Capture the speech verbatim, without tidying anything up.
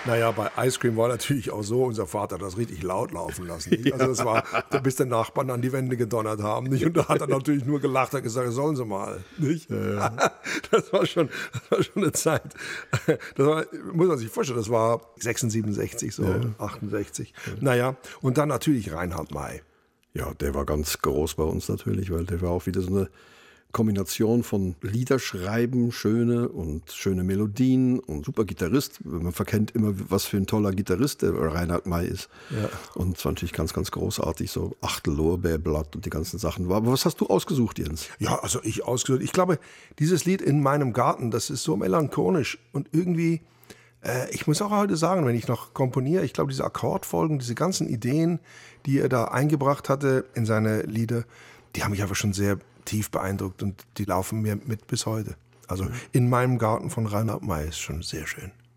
Naja, bei Ice Cream war natürlich auch so, unser Vater hat das richtig laut laufen lassen. Nicht? Also das war, bis die Nachbarn an die Wände gedonnert haben. Nicht? Und da hat er natürlich nur gelacht und gesagt, sollen sie mal. Nicht? Ja. Das war schon, das war schon eine Zeit. Das war, muss man sich vorstellen, das war sechsundsiebzig, siebenundsechzig, so ja. achtundsechzig. Ja. Naja, und dann natürlich Reinhard May. Ja, der war ganz groß bei uns natürlich, weil der war auch wieder so eine Kombination von Liederschreiben, schöne und schöne Melodien und super Gitarrist. Man verkennt immer, was für ein toller Gitarrist der Reinhard May ist. Ja. Und es war natürlich ganz, ganz großartig, so Achtel Lorbeerblatt und die ganzen Sachen. Aber was hast du ausgesucht, Jens? Ja, also ich ausgesucht. Ich glaube, dieses Lied In meinem Garten, das ist so melancholisch und irgendwie, äh, ich muss auch heute sagen, wenn ich noch komponiere, ich glaube, diese Akkordfolgen, diese ganzen Ideen, die er da eingebracht hatte in seine Lieder, die haben mich einfach schon sehr tief beeindruckt und die laufen mir mit bis heute. Also In meinem Garten von Reinhard May ist schon sehr schön.